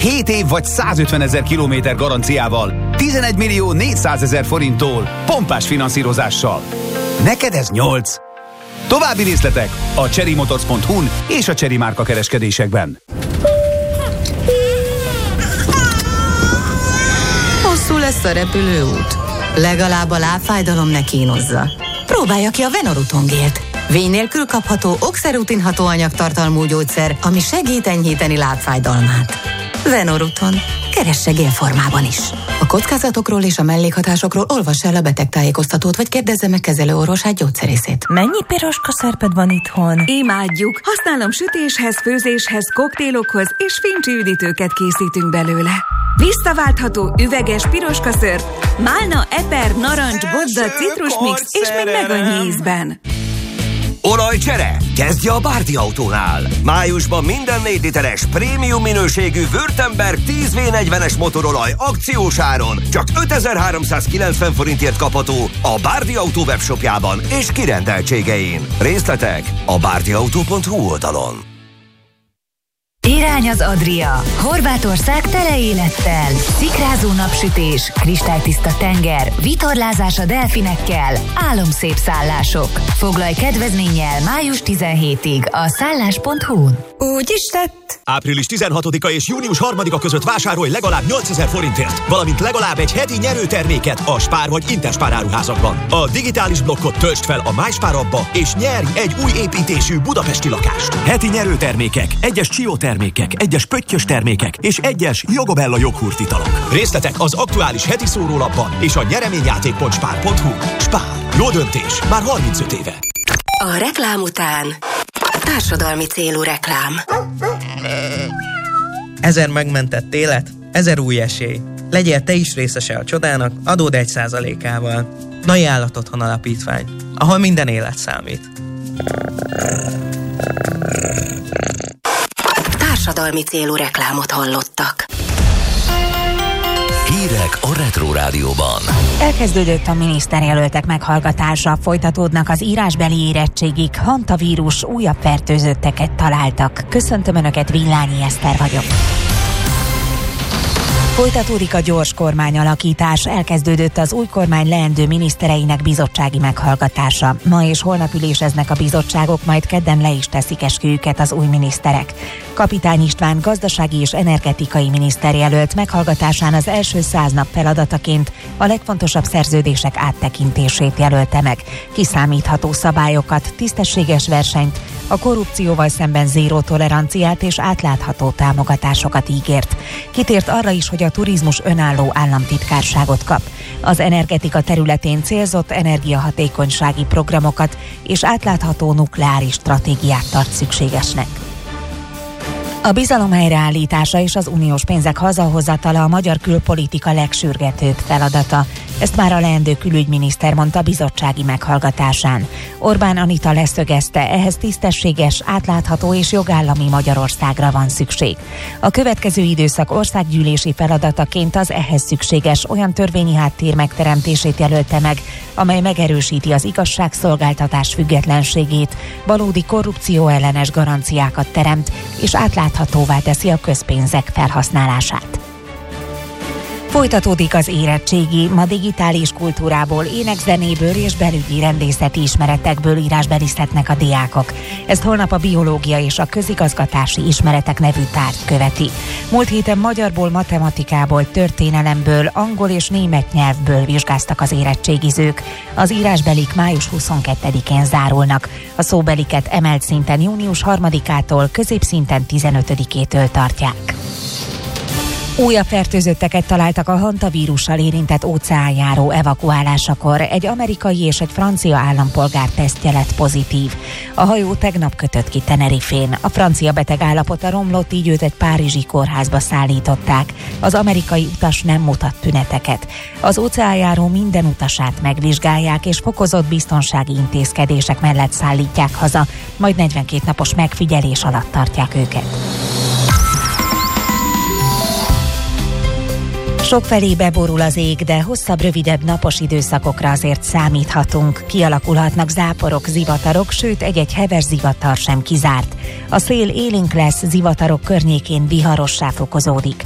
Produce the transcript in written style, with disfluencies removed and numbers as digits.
7 év vagy 150 000 kilométer garanciával, 11 millió 400 000 forinttól, pompás finanszírozással. Neked ez 8. További részletek a CherryMotors.hu-n és a Chery márka kereskedésekben. Hosszú lesz a repülőút. Legalább a lábfájdalom ne kínozza. Próbálja ki a Venoruton gélt. Vény nélkül kapható oxerutin hatóanyagtartalmú gyógyszer, ami segít enyhíteni lábfájdalmát. Venoruton. Keresse gélformában is. A kockázatokról és a mellékhatásokról olvass el a betegtájékoztatót, vagy kérdezze meg kezelőorvosát, gyógyszerészét. Mennyi piroska szerped van itthon? Imádjuk! Használom sütéshez, főzéshez, koktélokhoz és fincsi üdítőket készítünk belőle. Visszaváltható üveges piroska szörp, málna, eper, narancs, bodza, citrusmix és még meg annyi ízben. Olajcsere? Kezdje a Bárdi Autónál! Májusban minden 4 literes prémium minőségű Württemberg 10V40-es motorolaj akciós áron csak 5390 forintért kapható a Bárdi Autó webshopjában és kirendeltségein. Részletek a bárdiautó.hu oldalon. Irány az Adria. Horvátország tele élettel. Szikrázó napsütés, kristálytiszta tenger, vitorlázás a delfinekkel, álomszép szállások. Foglalj kedvezménnyel május 17-ig a szállás.hu-n. Úgy is lett. Április 16-a és június 3-a között vásárolj legalább 8000 forintért, valamint legalább egy heti nyerőterméket a Spár vagy Interspár áruházakban. A digitális blokkot töltsd fel a MySpár appba, és nyerj egy új építésű budapesti lakást. Heti nyerőtermékek, egyes Csió termékek, egyes pöttyös termékek és egyes Jogobella joghurt italok. Részletek az aktuális heti szórólapban és a nyereményjáték.spár.hu. Spár. Jó döntés. Már 35 éve. A reklám után társadalmi célú reklám. 1000 megmentett élet, 1000 új esély. Legyél te is részese a csodának, adód 1%-ával. Nai Állatotthon Alapítvány, ahol minden élet számít. Társadalmi célú reklámot hallottak. Hírek a Retro Rádióban. Elkezdődött a miniszterjelöltek meghallgatása, folytatódnak az írásbeli érettségig, hantavírus, újabb fertőzötteket találtak. Köszöntöm Önöket, Villányi Eszter vagyok. Folytatódik a gyors kormányalakítás, elkezdődött az új kormány leendő minisztereinek bizottsági meghallgatása. Ma és holnap üléseznek a bizottságok, majd kedden le is teszik esküjüket az új miniszterek. Kapitány István gazdasági és energetikai miniszterjelölt meghallgatásán az első 100 nap feladataként a legfontosabb szerződések áttekintését jelölte meg. Kiszámítható szabályokat, tisztességes versenyt, a korrupcióval szemben zéró toleranciát és átlátható támogatásokat ígért. Kitért arra is, hogy a turizmus önálló államtitkárságot kap. Az energetika területén célzott energiahatékonysági programokat és átlátható nukleáris stratégiát tart szükségesnek. A bizalom helyreállítása és az uniós pénzek hazahozatala a magyar külpolitika legsürgetőbb feladata. Ezt már a leendő külügyminiszter mondta bizottsági meghallgatásán. Orbán Anita leszögezte, ehhez tisztességes, átlátható és jogállami Magyarországra van szükség. A következő időszak országgyűlési feladataként az ehhez szükséges olyan törvényi háttér megteremtését jelölte meg, amely megerősíti az igazságszolgáltatás függetlenségét, valódi korrupcióellenes garanciákat teremt és átláthatóvá teszi a közpénzek felhasználását. Folytatódik az érettségi, ma digitális kultúrából, énekzenéből és belügyi rendészeti ismeretekből írásbelizhetnek a diákok. Ezt holnap a biológia és a közigazgatási ismeretek nevű tárgy követi. Múlt héten magyarból, matematikából, történelemből, angol és német nyelvből vizsgáztak az érettségizők. Az írásbelik május 22-én zárulnak. A szóbeliket emelt szinten június 3-ától, középszinten 15-től tartják. Újabb fertőzötteket találtak a hantavírussal érintett óceánjáró evakuálásakor. Egy amerikai és egy francia állampolgár tesztje lett pozitív. A hajó tegnap kötött ki Tenerifén. A francia beteg állapota romlott, így őt egy párizsi kórházba szállították. Az amerikai utas nem mutat tüneteket. Az óceánjáró minden utasát megvizsgálják, és fokozott biztonsági intézkedések mellett szállítják haza, majd 42 napos megfigyelés alatt tartják őket. Sokfelé beborul az ég, de hosszabb, rövidebb napos időszakokra azért számíthatunk. Kialakulhatnak záporok, zivatarok, sőt egy-egy heves zivatar sem kizárt. A szél élénk lesz, zivatarok környékén viharossá fokozódik.